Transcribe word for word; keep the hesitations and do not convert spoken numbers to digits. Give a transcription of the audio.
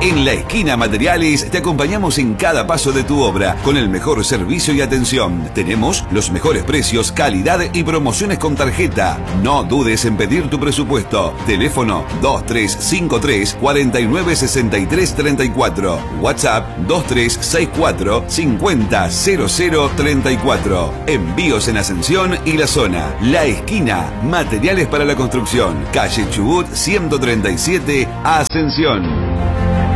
En La Esquina Materiales te acompañamos en cada paso de tu obra con el mejor servicio y atención. Tenemos los mejores precios, calidad y promociones con tarjeta. No dudes en pedir tu presupuesto. Teléfono dos tres cinco tres, cuatro nueve seis tres tres cuatro. WhatsApp dos tres seis cuatro, cinco cero cero cero tres cuatro. Envíos en Ascensión y la zona. La Esquina Materiales para la construcción. Calle Chubut ciento treinta y siete, Ascensión.